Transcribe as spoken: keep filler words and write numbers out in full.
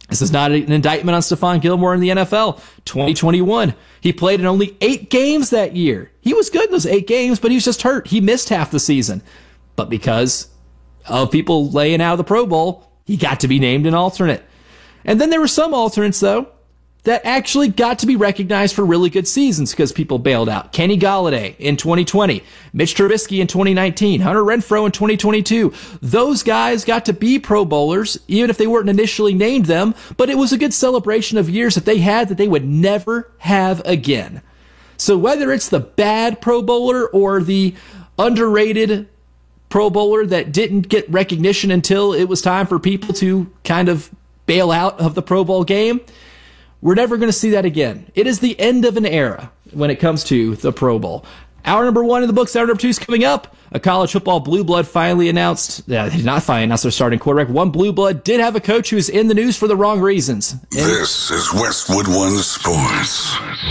This is not an indictment on Stephon Gilmore in the N F L. twenty twenty-one, he played in only eight games that year. He was good in those eight games, but he was just hurt. He missed half the season. But because of people laying out of the Pro Bowl, he got to be named an alternate. And then there were some alternates, though, that actually got to be recognized for really good seasons because people bailed out. Kenny Golladay in twenty twenty, Mitch Trubisky in twenty nineteen, Hunter Renfrow in twenty twenty-two. Those guys got to be Pro Bowlers, even if they weren't initially named them, but it was a good celebration of years that they had that they would never have again. So whether it's the bad Pro Bowler or the underrated Pro Bowler that didn't get recognition until it was time for people to kind of bail out of the Pro Bowl game, we're never going to see that again. It is the end of an era when it comes to the Pro Bowl. Hour number one in the books, hour number two is coming up. A college football blue blood finally announced, yeah, they did not finally announce their starting quarterback. One blue blood did have a coach who's in the news for the wrong reasons. This is Westwood One Sports.